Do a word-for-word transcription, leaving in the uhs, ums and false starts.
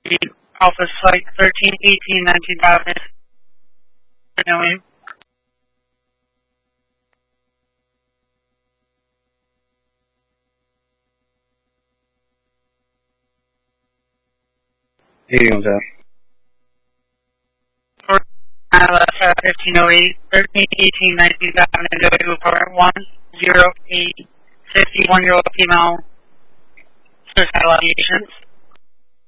Alpha Flight thirteen eighteen nineteen thousand. Knowing. Hey, what's up? For uh, fifteen oh eight, thirteen eighteen nineteen thousand, and go to report one zero eight fifty one year old female suicidal allegations.